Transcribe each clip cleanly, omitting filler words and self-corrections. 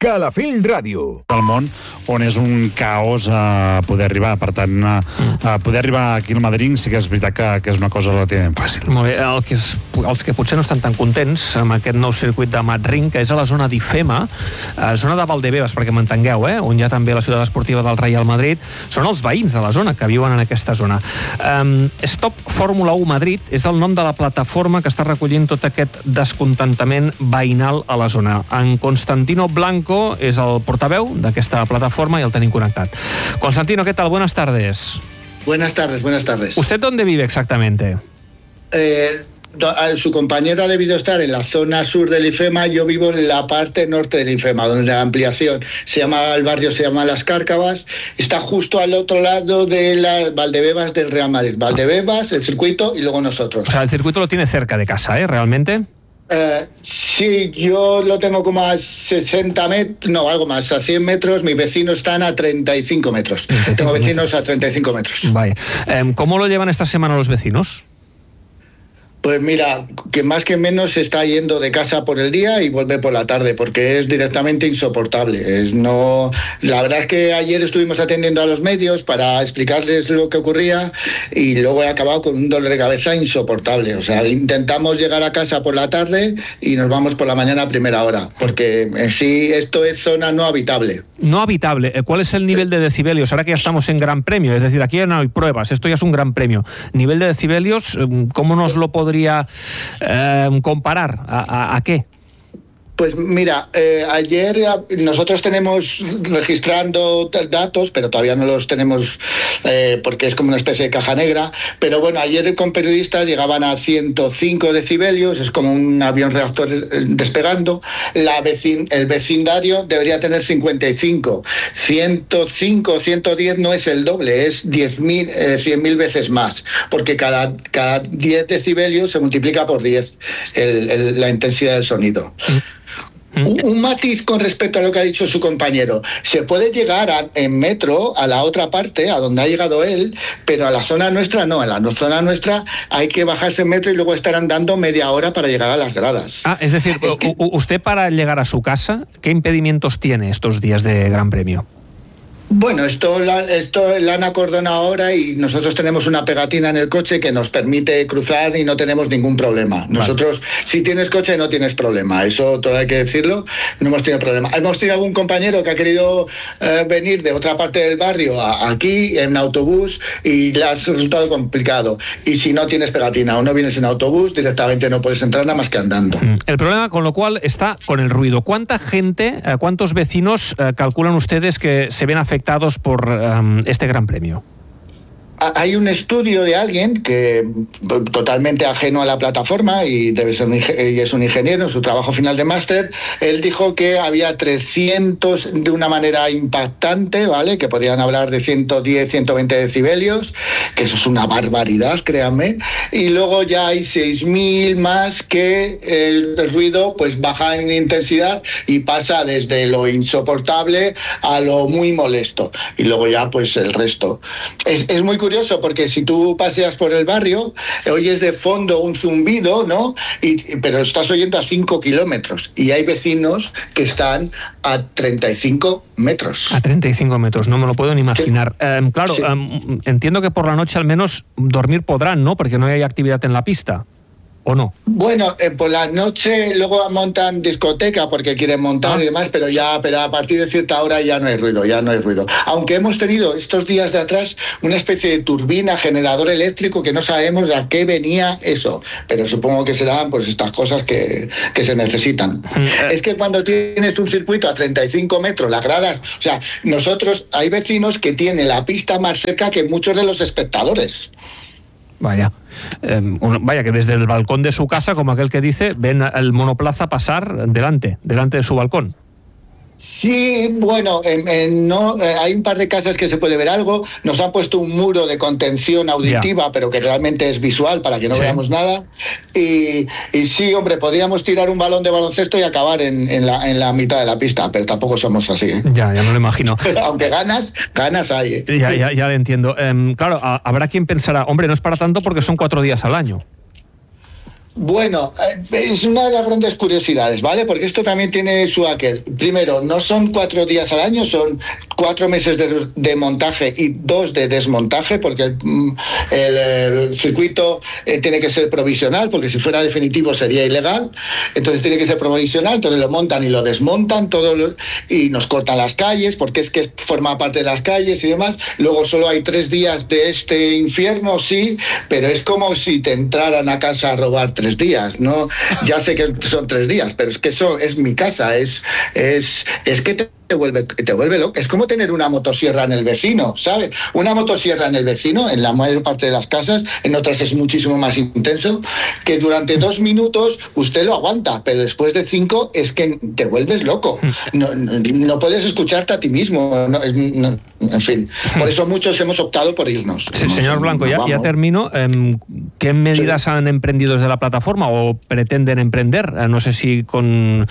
Calafell Ràdio. Del món on és un caos a poder arribar, per tant a poder arribar aquí al Madrid sí que és veritat que és una cosa relativament fàcil. Molt bé, els que potser no estan tan contents amb aquest nou circuit de Madrid, que és a la zona d'Ifema, zona de Valdebebas, perquè m'entengueu, on hi ha també la ciutat esportiva del Real Madrid, són els veïns de la zona que viuen en aquesta zona. Stop Fórmula 1 Madrid és el nom de la plataforma que està recollint tot aquest descontentament veïnal a la zona. En Constantino Blanco és el portaveu d'aquesta plataforma i el tenim connectat. Constantino, ¿qué tal? Buenas tardes. Buenas tardes, buenas tardes. ¿Usted dónde vive exactamente? Su compañero ha debido estar en la zona sur del IFEMA, yo vivo en la parte norte del IFEMA, donde la ampliación el barrio se llama Las Cárcavas, está justo al otro lado de las Valdebebas del Real Madrid. Valdebebas, el circuito y luego nosotros. O sea, el circuito lo tiene cerca de casa, ¿realmente? Sí, yo lo tengo como a 60 metros, no, algo más, a 100 metros, mis vecinos están a 35 metros. Tengo vecinos a 35 metros. Vaya. ¿Cómo lo llevan esta semana los vecinos? Pues mira, que más que menos se está yendo de casa por el día y vuelve por la tarde, porque es directamente insoportable. La verdad es que ayer estuvimos atendiendo a los medios para explicarles lo que ocurría y luego he acabado con un dolor de cabeza insoportable. O sea, intentamos llegar a casa por la tarde y nos vamos por la mañana a primera hora, porque en sí esto es zona no habitable. No habitable. ¿Cuál es el nivel de decibelios? Ahora que ya estamos en Gran Premio, es decir, aquí ya no hay pruebas, esto ya es un Gran Premio. Nivel de decibelios, ¿cómo nos lo podría comparar? ¿A qué? Pues mira, ayer nosotros tenemos registrando datos, pero todavía no los tenemos porque es como una especie de caja negra, pero bueno, ayer con periodistas llegaban a 105 decibelios, es como un avión reactor despegando. El vecindario debería tener 55, 105, 110 no es el doble, es 100.000 veces más, porque cada 10 decibelios se multiplica por 10 la intensidad del sonido. Un matiz con respecto a lo que ha dicho su compañero. Se puede llegar en metro a la otra parte, a donde ha llegado él, pero a la zona nuestra no. A la zona nuestra hay que bajarse en metro y luego estar andando media hora para llegar a las gradas. Es decir, usted para llegar a su casa, ¿qué impedimentos tiene estos días de Gran Premio? Bueno, esto la han acordonado ahora y nosotros tenemos una pegatina en el coche que nos permite cruzar y no tenemos ningún problema. Nosotros, si tienes coche, no tienes problema. Eso todo hay que decirlo, no hemos tenido problema. Hemos tenido algún compañero que ha querido venir de otra parte del barrio aquí en autobús y le ha resultado complicado. Y si no tienes pegatina o no vienes en autobús, directamente no puedes entrar nada más que andando. El problema, con lo cual, está con el ruido. ¿Cuánta gente, cuántos vecinos calculan ustedes que se ven afectados por este Gran Premio? Hay un estudio de alguien que totalmente ajeno a la plataforma y es un ingeniero en su trabajo final de máster. Él dijo que había 300 de una manera impactante, ¿vale? Que podrían hablar de 110, 120 decibelios, que eso es una barbaridad, créanme. Y luego ya hay 6.000 más que el ruido pues baja en intensidad y pasa desde lo insoportable a lo muy molesto. Y luego ya pues el resto. Es muy curioso porque si tú paseas por el barrio, oyes de fondo un zumbido, ¿no? Pero estás oyendo a 5 kilómetros y hay vecinos que están a 35 metros. A 35 metros, no me lo puedo ni imaginar. Sí. Claro, sí. Entiendo que por la noche al menos dormir podrán, ¿no? Porque no hay actividad en la pista. ¿O no? Bueno, por la noche luego montan discoteca porque quieren montar y demás, pero a partir de cierta hora ya no hay ruido. Aunque hemos tenido estos días de atrás una especie de turbina, generador eléctrico, que no sabemos a qué venía eso, pero supongo que serán pues estas cosas que se necesitan. Es que cuando tienes un circuito a 35 metros, las gradas, o sea, hay vecinos que tienen la pista más cerca que muchos de los espectadores. Vaya, que desde el balcón de su casa, como aquel que dice, ven al monoplaza pasar delante de su balcón. Sí, bueno, hay un par de casas que se puede ver algo. Nos han puesto un muro de contención auditiva, pero que realmente es visual para que no veamos nada. Y sí, hombre, podríamos tirar un balón de baloncesto y acabar en la mitad de la pista, pero tampoco somos así, ¿eh? Ya no lo imagino. Aunque ganas hay, ¿eh? Ya le entiendo. Claro, habrá quien pensará, hombre, no es para tanto porque son 4 días al año. Bueno, es una de las grandes curiosidades, ¿vale? Porque esto también tiene su aquel. Primero, no son 4 días al año, son 4 meses de montaje y 2 de desmontaje, porque el circuito tiene que ser provisional, porque si fuera definitivo sería ilegal. Entonces tiene que ser provisional, entonces lo montan y lo desmontan y nos cortan las calles, porque es que forma parte de las calles y demás. Luego solo hay 3 días de este infierno, sí, pero es como si te entraran a casa a robar 3 días, ¿no? Ya sé que son 3 días, pero es que eso es mi casa, es que te vuelve loco. Es como tener una motosierra en el vecino, ¿sabes? Una motosierra en el vecino, en la mayor parte de las casas, en otras es muchísimo más intenso, que durante 2 minutos usted lo aguanta, pero después de 5 es que te vuelves loco. No puedes escucharte a ti mismo. En fin, por eso muchos hemos optado por irnos. Sí, señor Blanco, ya termino. ¿Qué medidas han emprendido desde la plataforma o pretenden emprender? No sé si con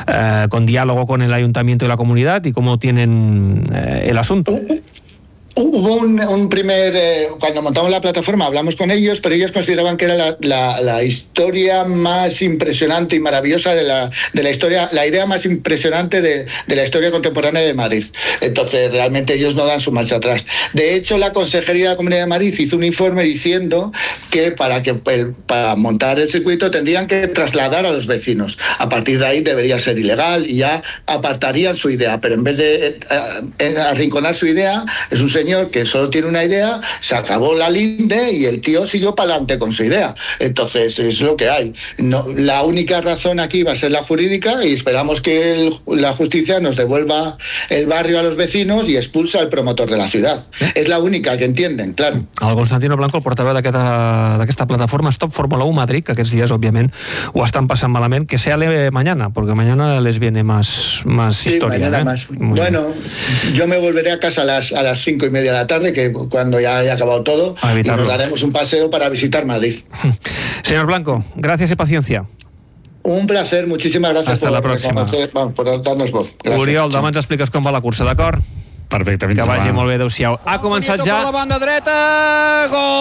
diálogo con el ayuntamiento y la comunidad, y cómo tienen el asunto. Hubo un primer... cuando montamos la plataforma hablamos con ellos, pero ellos consideraban que era la historia más impresionante y maravillosa de la historia, la idea más impresionante de la historia contemporánea de Madrid. Entonces, realmente ellos no dan su marcha atrás. De hecho, la Consejería de la Comunidad de Madrid hizo un informe diciendo que para montar el circuito tendrían que trasladar a los vecinos. A partir de ahí debería ser ilegal y ya apartarían su idea. Pero en vez de arrinconar su idea, es un señor que solo tiene una idea, se acabó la linde y el tío siguió para adelante con su idea. Entonces es lo que hay. La única razón aquí va a ser la jurídica y esperamos que la justicia nos devuelva el barrio a los vecinos y expulsa al promotor de la ciudad. És la única que entienden, claro. El Constantino Blanco, el portaveu d'aquesta plataforma Stop Fórmula 1 Madrid, que aquests dies, òbviament, ho estan passant malament, que sea leve mañana, porque mañana les viene más sí, historia. Mañana más. Bueno, yo me volveré a casa a las 5:30 de la tarde, que cuando ya haya acabado todo, y nos daremos un paseo para visitar Madrid. Señor Blanco, gracias y paciencia. Un placer, muchísimas gracias. Hasta la próxima. por darnos voz. Gràcies. Oriol, demà ens expliques com va la cursa, d'acord? Perfecte, que vagi molt bé, adéu-siau. Ha començat ja... Per la banda dreta,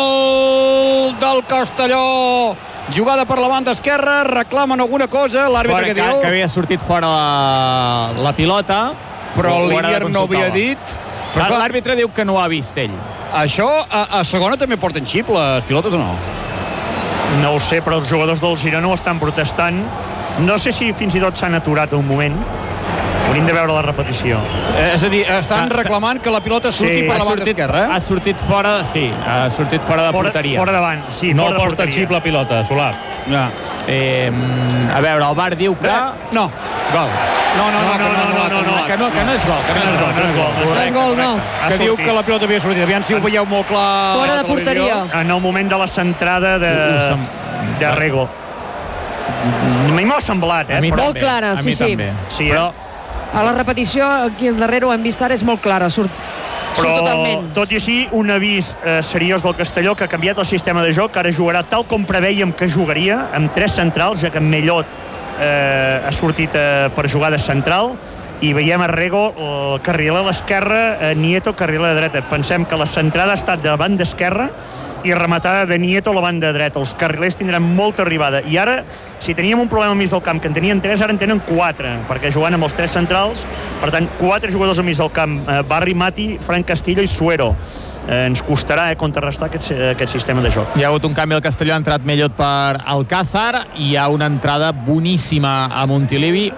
gol del Castelló. Jugada per la banda esquerra, reclamen alguna cosa, l'àrbitre que diu... Que havia sortit fora la pilota, però l'Ilier no havia dit... L'àrbitre diu que no ho ha vist ell. Això a segona també porten xip, les pilotes o no? No ho sé, però els jugadors del Girona ho estan protestant. No sé si fins i tot s'han aturat un moment. Hauríem de veure la repetició. És a dir, estan reclamant que la pilota surti per la banda esquerra, Ha sortit fora, sí, ha sortit fora de porteria. Fora davant, sí, no fora de porta porteria. xip la pilota, Solar. Ja. A veure, el VAR diu que... No. Gol. Que no és gol. No és gol, no. Que diu que la pilota havia sortit. Aviam si ho veieu molt clar. Fora de porteria. En el moment de la centrada de Rego. A mi m'ha semblat, Molt clara, sí. Sí, però... A la repetició, aquí al darrere ho hem vist ara, és molt clara, surt totalment. Tot i així, un avís seriós del Castelló, que ha canviat el sistema de joc, que ara jugarà tal com prevèiem que jugaria, amb 3 centrals, ja que Mellot ha sortit per jugar de central, i veiem a Rego, el carriler a l'esquerra, Nieto, carriler a la dreta. Pensem que la centrada ha estat de banda esquerra i rematada de Nieto a la banda dreta. Els carrilers tindran molta arribada. I ara, si teníem un problema al mig del camp, que en tenien 3, ara en tenen 4, perquè jugant amb els 3 centrals, per tant, 4 jugadors al mig del camp, Barri, Mati, Frank Castillo i Suero. Ens costarà contrarrestar aquest sistema de joc. Hi ha hagut un canvi al Castelló, ha entrat Mellot per Alcázar, i hi ha una entrada boníssima a Montilivi,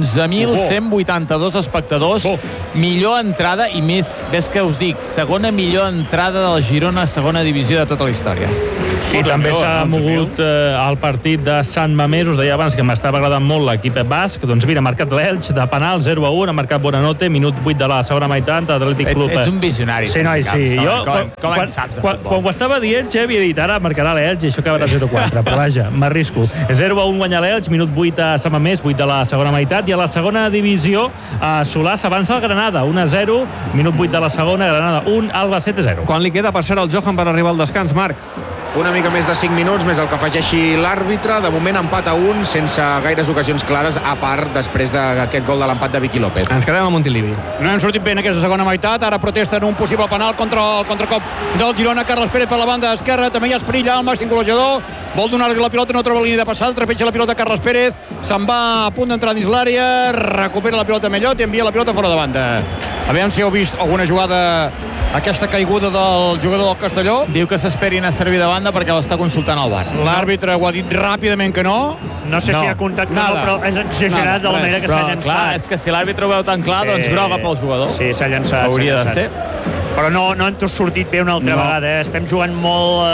11.182 espectadors, millor entrada, i més, ves que us dic, segona millor entrada del Girona, segona divisió de tota la història. I també s'ha mogut el partit de Sant Mamés. Us deia abans que m'estava agradant molt l'equip basc. Doncs mira, ha marcat l'Elx de penal 0-1, ha marcat Buonanotte, minut 8 de la segona meitat, Atlètic Club. Ets un visionari. Sí, noi, sí. Com en saps de futbol? Quan ho estava dient, Xavi havia dit, ara marcarà l'Elx i això acabarà 0-4, però vaja, m'arrisco. 0-1 guanya l'Elx, minut 8 a Sant Mamés, 8 de la segona meitat, i a la segona divisió Solà s'avança al Granada, 1-0, minut 8 de la segona, Granada 1, Albacete 0. Quan li queda per ser el Johan per arribar al descans, Marc? una mica més de 5 minuts, més el que afegeixi l'àrbitre. De moment empat a 1, sense gaires ocasions clares, a part després d'aquest gol de l'empat de Vicky López. Ens quedem a Montilivi. No hem sortit bé en aquesta segona meitat, ara protesten un possible penal contra el contracop del Girona. Carles Pérez per la banda esquerra, també hi ha Esprilla, el màxim golejador, vol donar-li la pilota, no troba la línia de passada, trepitja la pilota Carles Pérez, se'n va a punt d'entrar dins l'àrea, recupera la pilota Mellot i envia la pilota fora de banda. Aviam si heu vist alguna jugada, aquesta caiguda del jugador del Castelló. Diu que s'esperin a servir de banda perquè l'està consultant al VAR. L'àrbitre ho ha dit ràpidament que no. No sé si hi ha contacte o no, però és exagerat de la manera que s'ha llançat. Clar, és que si l'àrbitre ho veu tan clar, doncs groga pel jugador. Sí, s'ha llançat. Hauria de ser. Però no ens ha sortit bé una altra vegada. Estem jugant molt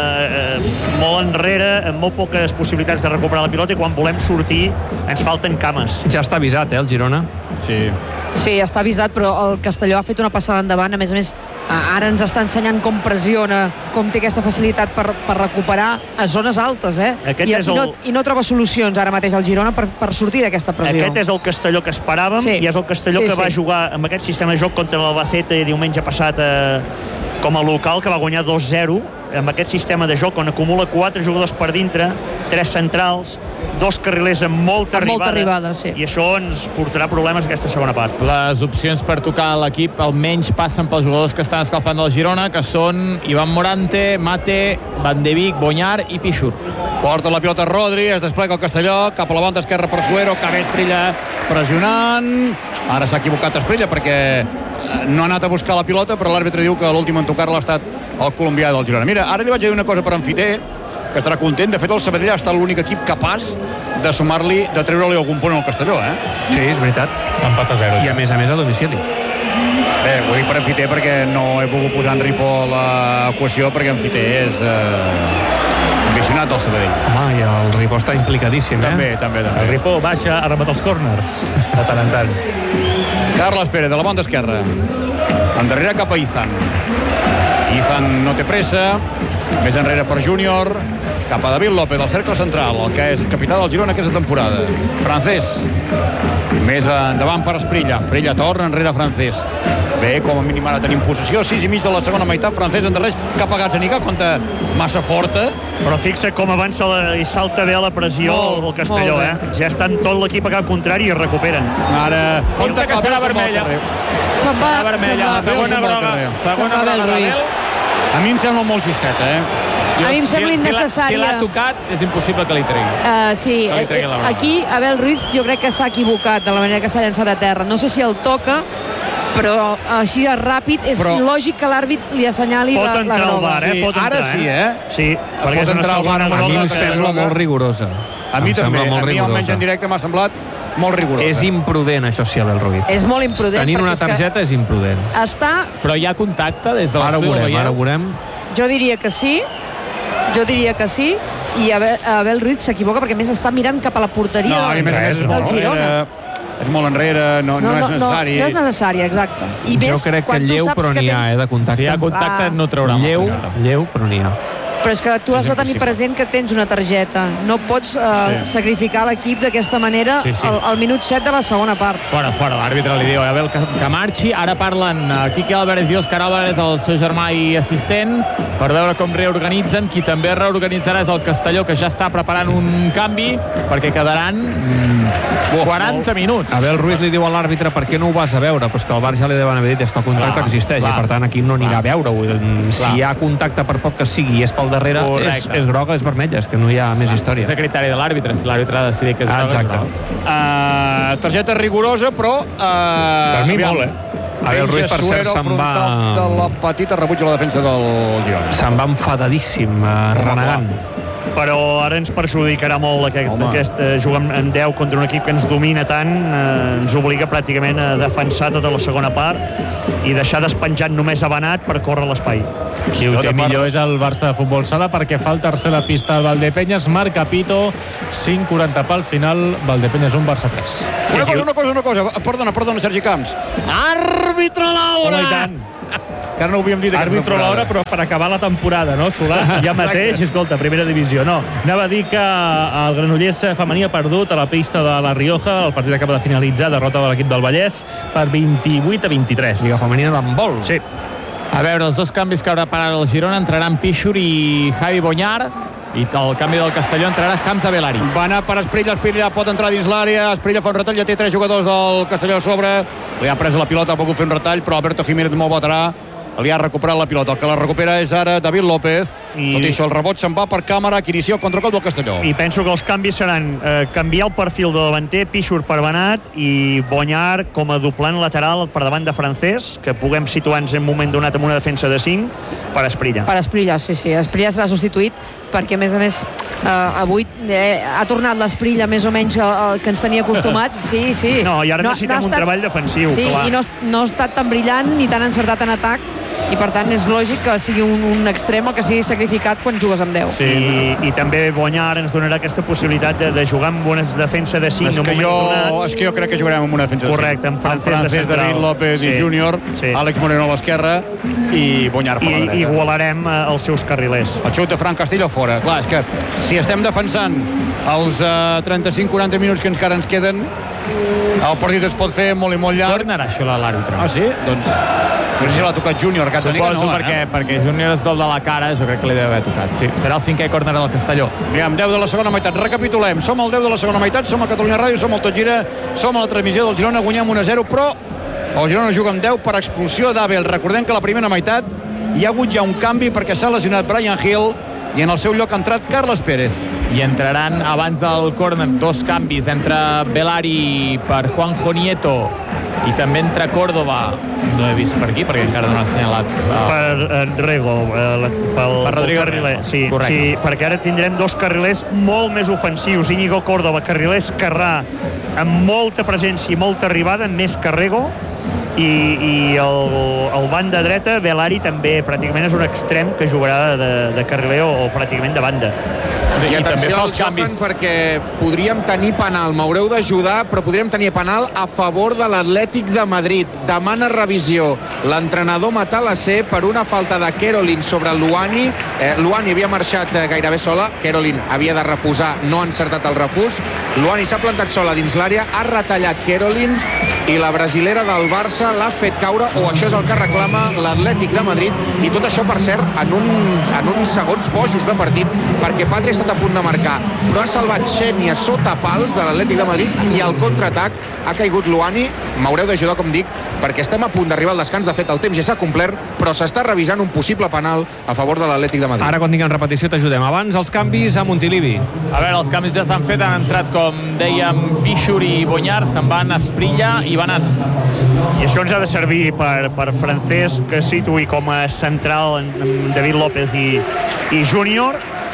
enrere, amb molt poques possibilitats de recuperar la pilota, i quan volem sortir ens falten cames. Ja està avisat, el Girona? Sí. Sí, està avisat, però el Castelló ha fet una passada endavant. A més, ara ens està ensenyant com pressiona, com té aquesta facilitat per recuperar a zones altes, I no troba solucions ara mateix al Girona per sortir d'aquesta pressió. Aquest és el Castelló que esperàvem, i és el Castelló que va jugar amb aquest sistema de joc contra l'Albacete diumenge passat com a local, que va guanyar 2-0 amb aquest sistema de joc on acumula 4 jugadors per dintre, 3 centrals, 2 carrilers amb molta arribada, i això ens portarà problemes aquesta segona part. Les opcions per tocar l'equip almenys passen pels jugadors que estan escalfant del Girona, que són Ivan Morante, Mate, Van de Beek, Bonyar i Pichur. Porta la pilota Rodri, es desplega el Castelló, cap a la banda esquerra per Suero, Cabé Esprilla pressionant. Ara s'ha equivocat Esprilla perquè no ha anat a buscar la pilota, però l'àrbitre diu que l'últim en tocar-la ha estat el colombià del Girona. Mira, ara li vaig dir una cosa per Amfiter, que estarà content. De fet, el Sabadell ha estat l'únic equip capaç de sumar-li, de treure-li algun punt al Castelló, Sí, és veritat. Empat a 0. I a més a domicili. Bé, ho dic per Amfiter perquè no he pogut posar en Ripoll l'equació, perquè Amfiter és aficionat al Sabadell. Home, i el Ripoll està implicadíssim, També. El Ripoll baixa a rematar els córners, de tant en tant. Carles Pérez, de la banda esquerra. Endarrere cap a Izan. Izan no té pressa. Més enrere per Júnior. Cap a David López, del cercle central, el que és capità del Girona aquesta temporada. Francés. Més endavant per Esprilla. Esprilla torna enrere Francés. Bé, com a mínim ara tenim possessió. 6:30 de la segona meitat. Francés endarreix cap a Gazzaniga, compta massa forta. Però fixa com avança i salta bé la pressió el Castelló, Ja estan tot l'equip a cap contrari i recuperen. Ara, compta que serà vermella. Se'n va vermella, segona groga d'Abel. A mi em sembla molt justeta, A mi em sembla innecessària. Si l'ha tocat, és impossible que li tregui. Sí, aquí Abel Ruiz jo crec que s'ha equivocat de la manera que s'ha llançat a terra. No sé si el toca, però així de ràpid és lògic que l'àrbit li assenyali la groga. Pot entrar al VAR, pot entrar. Ara sí, Sí, perquè és una segona groga. A mi em sembla molt rigorosa. A mi també, a mi almenys en directe m'ha semblat molt rigorosa. És imprudent, això sí, Abel Ruiz. És molt imprudent. Tenint una targeta és imprudent. Però hi ha contacte des de l'estudi. Ara ho veurem. Jo diria que sí, i Abel Ruiz s'equivoca perquè més està mirant cap a la porteria del Girona. És molt enrere, no és necessari. No és necessari, exacte. Jo crec que lleu, però n'hi ha, de contacte. Si hi ha contacte, no traurà. Lleu, però n'hi ha. Però és que tu has de tenir present que tens una targeta. No pots sacrificar l'equip d'aquesta manera al minut 7 de la segona part. Fora, l'àrbitre li diu Abel que marxi. Ara parlen Quique Álvarez i Òscar Álvarez, el seu germà i assistent, per veure com reorganitzen. Qui també reorganitzarà és el Castelló, que ja està preparant un canvi, perquè quedaran 40 minuts. Abel Ruiz li diu a l'àrbitre: per què no ho vas a veure? Però és que el VAR ja li deuen haver dit, és que el contacte existeix, i per tant aquí no anirà a veure-ho. Si hi ha contacte, per poc que sigui, i és pel darrere, és groga, és vermella, és que no hi ha més història. És el criteri de l'àrbitre, si l'àrbitre ha decidit que és groga, és groga. Targeta rigorosa, però per mi molt, Abel Ruiz, per cert, se'n va de la petita rebuig a la defensa del Girona. Se'n va enfadadíssim, renegant. Però ara ens perjudicarà molt aquest jugar en 10 contra un equip que ens domina tant, ens obliga pràcticament a defensar tota la segona part i deixar despenjat només a Benat per córrer l'espai. Qui ho té millor és el Barça de Futbol Sala, perquè fa el tercer de pista al Valdepeñas, marca Pito, 5:40 pel final, Valdepeñas 1, Barça 3. Una cosa, perdona, Sergi Camps. Àrbitre Laura! Home, i tant. Que ara no ho havíem dit. Àrbitre Laura, però per acabar la temporada, no? Solà, ja mateix, escolta, primera divisió. No, anava a dir que el Granollers femení ha perdut a la pista de la Rioja, el partit acaba de finalitzar, derrota de l'equip del Vallès per 28-23. Lliga femenina d'handbol. Sí. A veure, els dos canvis que haurà parat el Girona entraran Pichur i Javi Bonyar, i el canvi del Castelló entrarà Hamza Belari. Va anar per Esprilla pot entrar dins l'àrea, Esprilla fa un retall, ja té 3 jugadors del Castelló a sobre, li ha pres la pilota, ha pogut fer un retall, però Alberto Jiménez molt veterà, li ha recuperat la pilota. El que la recupera és ara David López. Tot i això, el rebot se'n va per Càmera, que inicia el contracop del Castelló. I penso que els canvis seran canviar el perfil de davanter, Pichur per Benat i Bonyar com a doblant lateral per davant de Francés, que puguem situar-nos en un moment donat amb una defensa de 5 per Esprilla. Per Esprilla, sí. Esprilla serà substituït perquè, a més, avui ha tornat l'Esprilla més o menys que ens tenia acostumats. Sí. No, i ara necessitem un treball defensiu, clar. Sí, i no ha estat tan brillant ni tan encertat en atac, i per tant és lògic que sigui un extrem el que sigui sacrificat quan jugues amb 10. Sí, i també Bonyar ens donarà aquesta possibilitat de jugar amb una defensa de 5 en moments donats. És que jo crec que jugarem amb una defensa de 5. Correcte, amb Francés de central. David López i Júnior, Àlex Moreno a l'esquerra i Bonyar per la dreta. I igualarem els seus carrilers. El xut de Fran Castillo fora. Clar, és que si estem defensant els 35-40 minuts que encara ens queden, el partit es pot fer molt i molt llarg. Tornarà això l'àrbitre. Ah, sí? Doncs no sé si l'ha tocat Júnior. Suposo perquè Júnior és del de la cara, jo crec que li deu haver tocat. Sí, serà el 5è córner del Castelló. Aviam, 10 de la segona meitat. Recapitulem. Som al 10 de la segona meitat, som a Catalunya Ràdio, som al Tot Gira, som a la transmissió del Girona, guanyem 1-0, però el Girona juga amb 10 per expulsió d'Abel. Recordem que a la primera meitat hi ha hagut ja un canvi perquè s'ha lesionat Brian Hill i en el seu lloc ha entrat Carles Pérez. I entraran abans del córner 2 canvis. Entra Belari per Juanjo Nieto i també entra Córdoba. No he vist per aquí perquè encara no l'ha assenyalat. Per Rego, per Rodrigo carriler. Sí, correcte. sí, perquè ara tindrem 2 carrilers molt més ofensius. Íñigo Córdoba, carriler esquerrà, amb molta presència i molta arribada, més que Rego. I el banda dreta, Belari, també pràcticament és un extrem que jugarà de carriler o pràcticament de banda. I atenció al Johan, perquè podríem tenir penal, m'haureu d'ajudar, però podríem tenir penal a favor de l'Atlètic de Madrid. Demana revisió l'entrenador Matalassé per una falta de Kerolin sobre Luani. Luani havia marxat gairebé sola, Kerolin havia de refusar, no ha encertat el refús. Luani s'ha plantat sola dins l'àrea, ha retallat Kerolin i la brasilera del Barça l'ha fet caure, o això és el que reclama l'Atlètic de Madrid, i tot això, per cert, en uns segons bojos de partit, perquè Patri ha estat a punt de marcar, però ha salvat Xènia sota pals de l'Atlètic de Madrid i al contraatac ha caigut Luani. M'haureu d'ajudar, com dic, perquè estem a punt d'arribar al descans. De fet, el temps ja s'ha complert, però s'està revisant un possible penal a favor de l'Atlètic de Madrid. Ara, quan tinguem repetició, t'ajudem. Abans, els canvis a Montilivi. A veure, els canvis ja s'han fet. Han entrat, com dèiem, Pichur i Bonyar, se'n van Esprilla i Benat. I això ens ha de servir per Francesc, que situï com a central en David López i Júnior,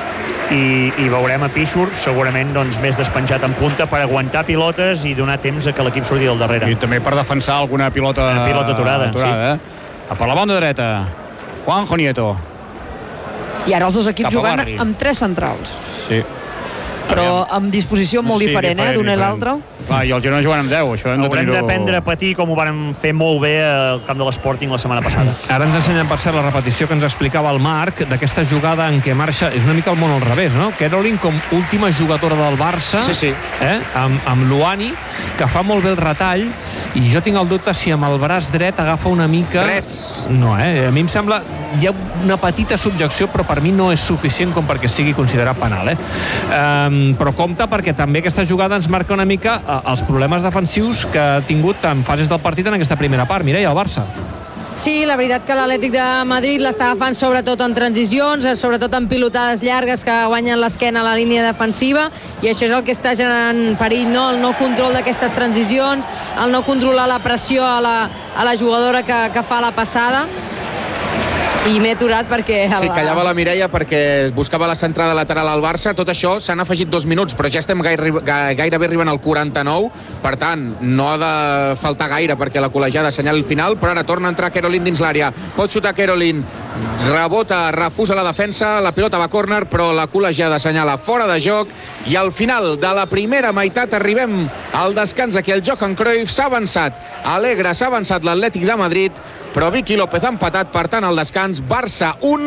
i veurem a Pichur segurament més despenjat en punta per aguantar pilotes i donar temps a que l'equip surti del darrere. I també per defensar alguna pilota aturada, sí. Per la banda dreta, Juanjo Nieto. I ara els dos equips jugant amb 3 centrals. Sí. Però amb disposició molt diferent, d'un i l'altre. I el Girona jugant amb 10, això haurem d'aprendre a patir com ho vàrem fer molt bé al camp de l'Sporting la setmana passada. Ara ens ensenyen, per cert, la repetició que ens explicava el Marc d'aquesta jugada en què marxa, és una mica el món al revés, no? Kerolin com última jugadora del Barça, sí. Amb Luani, que fa molt bé el retall, i jo tinc el dubte si amb el braç dret agafa una mica... Res. No, a mi em sembla... Hi ha una petita subjecció, però per mi no és suficient com perquè sigui considerat penal, però compte, perquè també aquesta jugada ens marca una mica els problemes defensius que ha tingut en fases del partit en aquesta primera part. Mireia, el Barça. Sí, la veritat que l'Atlètic de Madrid l'està agafant sobretot en transicions, sobretot en pilotades llargues que guanyen l'esquena a la línia defensiva, i això és el que està generant perill, no? El no control d'aquestes transicions, el no controlar la pressió a la jugadora que fa la passada. I m'he aturat perquè... Sí, callava la Mireia perquè buscava la centrada lateral al Barça. Tot això s'han afegit 2 minuts, però ja estem gairebé arribant al 49. Per tant, no ha de faltar gaire perquè la col·legiada assenyali el final, però ara torna a entrar Kerolin dins l'àrea. Pot xutar Kerolin, rebota, refusa la defensa, la pilota va a córner, però la col·legiada assenyala fora de joc, i al final de la primera meitat arribem al descans. Aquí el Johan Cruyff s'ha avançat. Alegre, s'ha avançat l'Atlètic de Madrid, però Vicky López ha empatat. Per tant, al descans, Barça 1,